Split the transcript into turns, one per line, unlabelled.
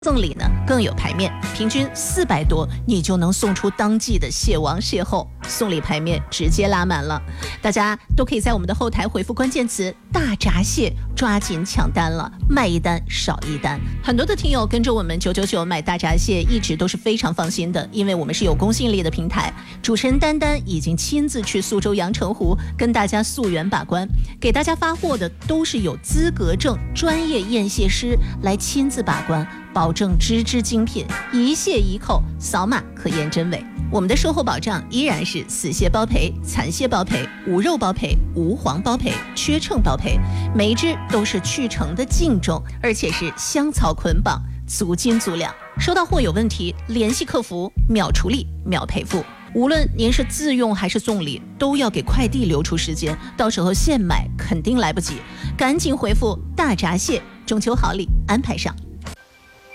赠礼呢更有排面，平均400多，你就能送出当季的蟹王蟹后，送礼排面直接拉满了。大家都可以在我们的后台回复关键词大闸蟹，抓紧抢单了，卖一单少一单。很多的听友跟着我们999买大闸蟹一直都是非常放心的，因为我们是有公信力的平台。主持人丹丹已经亲自去苏州阳澄湖跟大家溯源把关，给大家发货的都是有资格证专业验蟹师来亲自把关，保证只精品，一蟹一扣，扫码可验真伪。我们的售后保障依然是死蟹包赔、残蟹包赔、无肉包赔、无黄包赔、缺秤包赔，每一只都是去成的净重，而且是香草捆绑，足斤足两。收到货有问题，联系客服，秒处理，秒赔付。无论您是自用还是送礼，都要给快递留出时间，到时候现买肯定来不及。赶紧回复大闸蟹，中秋好礼安排上。